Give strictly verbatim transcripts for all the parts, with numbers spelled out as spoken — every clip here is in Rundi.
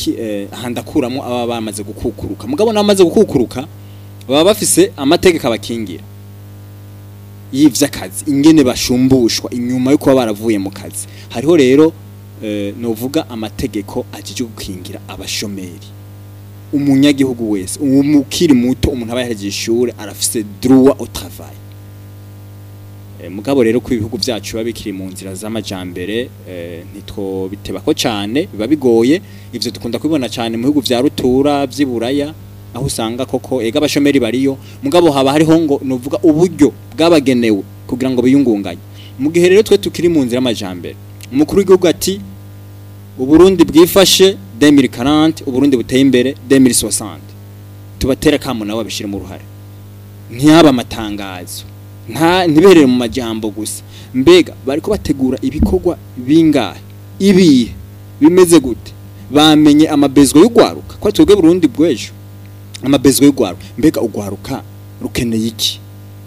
iki eh, handakuramo aba bamaze gukukuruka mugabo namaze gukukuruka baba bafise amategeko abakingira y'ivy'akazi ingene bashumbushwa inyuma yo kuba baravuye mu kazi hariho rero eh, novuga amategeko ajije gukingira abashomeri umunyagihugu wese umukiri muto umuntu aba yahejeje ishure arafise droit au travail e, mugabo rero ku ibihugu vyacu babikiri mu nzira z'amajambere e, nitwo bitebako cyane biba bigoye ivyo dukunda kubibona cyane mu bihugu vya rutura vy'iburaya aho usanga koko ega abashomeri bariyo mugabo haba hariho ngo novuga uburyo bwabagenewe kugira ngo biyungunganye mu gihe rero twe tukiri mu nzira y'amajambere umukuru w'igihugu ati Uburundi bwifashe deux mille quarante Uburundi buteye imbere deux mille soixante tubatera kamo nawe bishira mu ruhare ntiyaba amatangazo nta ntiberere mu majambo gusa mbega bariko bategura ibikorwa bingahe ibi bimeze gute bamenye amabezwe y'ugwaruka kwa twebwe Burundi bwejo amabezwe y'ugwaruka mbega ugwaruka rukeneye iki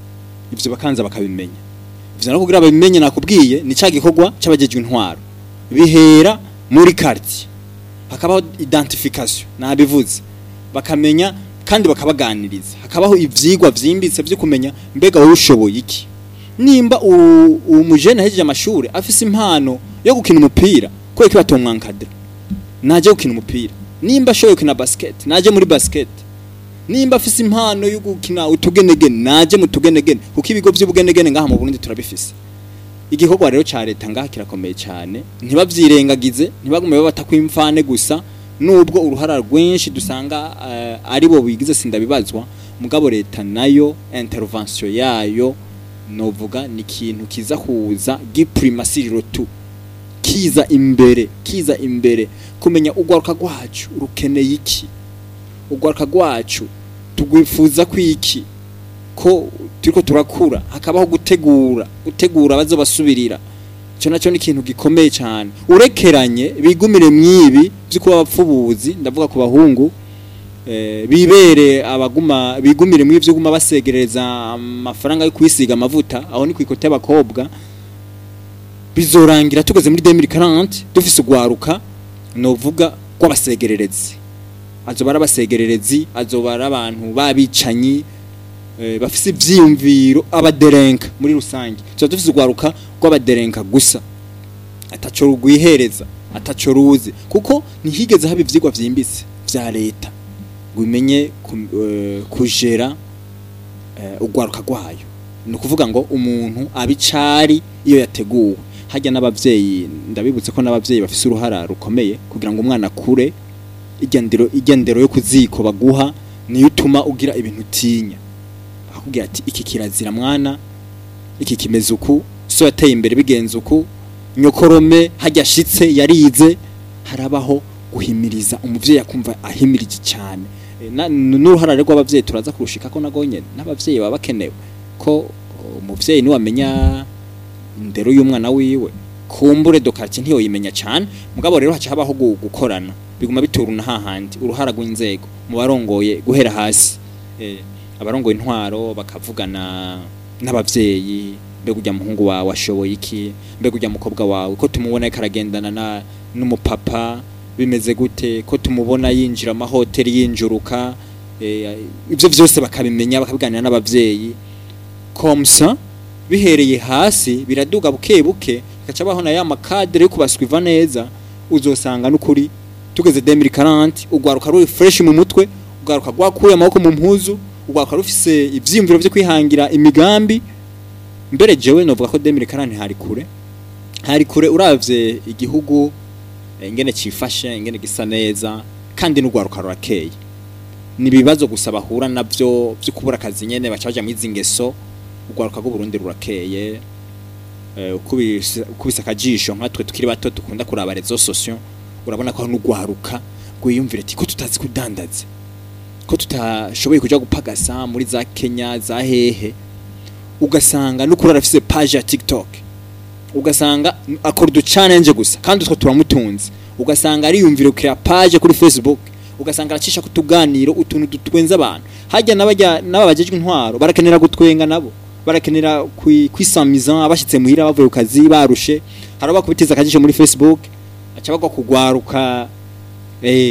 ivyo bakanza bakabimenya ivyo nako kugira babimenye nakubwiye ni ca gikorwa c'abajejwe intwaro bihera muri quartier hakabaho identification nabivuze bakamenya kandi bakabaganiriza hakabaho ivyigwa vyimbitse byo kumenya mbega wowe ushoboye iki nimba umujene hejeje amashure afise impano yo gukina umupira ko iki batomwankadra naje gukina umupira nimba ashoboye gukina basket naje muri basket nimba afise impano yo gukina utugenegene naje mu tugenegene kuko ibigo by'ubugenegene ngaha mu Burundi turabifise igikorwa rero ca leta ngaha kirakomeye cyane ntibavyirengagize ntibagume babata kwimfane gusa nubwo uruhara rwinshi dusanga uh, ari bo bigize sindabibazwa mugabo leta nayo intervention yayo novuga ni kintu kiza kuza giprimacy rotu kiza imbere kiza imbere kumenya ugwaruka gwacu rukeneye iki ugwaruka gwacu tugwifuza kwiki ko turiko turakura hakabaho gutegura gutegura bazo basubirira cyo nacyo ni ikintu gikomeye cyane urekeranye bigumire mwibi byuko abapfubuzi ndavuga ku bahungu eh, bibere abaguma bigumire mwibi byo guma basegereza amafaranga yo kwisiga amavuta aho ni kwikote abakobwa bizorangira tugeze muri deux mille quarante dufise ugwaruka novuga kwabasegererezi azobara basegererezi azobara abantu babicanyi e, bafise ivyiyumviro abaderenka muri rusange cyo dufise ugwaruka kwabaderenka gusa ataco rugwihereza ataco ruzi kuko nihigeze haba ivyigwa vyimbitse vya leta gumenye uh, kujera uh, ugwaruka gwayo no kuvuga ngo umuntu abicari iyo yateguwe hajya n'abavyeyi ndabibutse ko n'abavyeyi bafise uruhara rukomeye kugira ngo umwana kure igendero igendero yo kuziko baguha niyo utuma ugira ibintu tinya akubwira ati iki kirazira mwana iki kimeze uku so yateye imbere bigenze uku nyokorome hajya shitse yarize harabaho guhimiriza umuvyeyi akumva ahimirije cyane n'uruhara rwo abavyeyi turaza kurushika ko nagonye n'abavyeyi baba bakenewe ko umuvyeyi ni wamenya indero y'umwana wiwe kumbure dokarce ntiyo yimenya cyane mugabo rero haca habaho gukorana biguma bituruna hahandi uruhara rw'inzego mu barongoye guhera hasi eh abarongoye intwaro bakavugana n'abavyeyi mbega ujya muhungu wawe washoboye iki mbega ujya mukobwa wawe ko tumubona ikaragendana na n'umupapa bimeze gute ko tumubona yinjira amahoteli yinjuruka eh ivyo vyose bakabimenya bakabiganira n'abavyeyi komsa bihereye hasi biraduga buke buke gaca baho na ya makadre yo kubaswiva neza uzosanga n'ukuri tugeze deux mille quarante ugwaruka ruri fresh mu mutwe ugwaruka gwakuye amaboko mu mpuzu ugwaruka rufise ivyimviro byo kwihangira imigambi mbere jewe novuga ko deux mille quarante hari kure hari kure uravye igihugu ingene cifashe ingene gisa neza kandi n'ugwaruka rurakeye nibibazo gusa bahura navyo byo kubura akazi nyene bacaje mu izingeso ugwaruka rwo Burundi rurakeye eh ukubisa akajisho nkatwe tukiri bato dukunda kuraba rezo social urabona ko n'ugwaruka gwiyumvira ati ko tutazi kudandaza ko tutashoboye kuja gupagasa muri za Kenya za hehe ugasanga n'ukuri arafise page ya TikTok ugasanga akora du challenge gusa kandi utwo turamutunze ugasanga ari yumvira kuri page kuri Facebook ugasanga aracisha kutuganiro utuntu dutwenza abantu hajya nabajya nababajejwe intwaro barakenera gutwenga nabo barakenera kwisamiza abashitse muhira bavuye ukazi barushe haraba kubitiza akajisho muri Facebook aca bagwa kugwaruka eh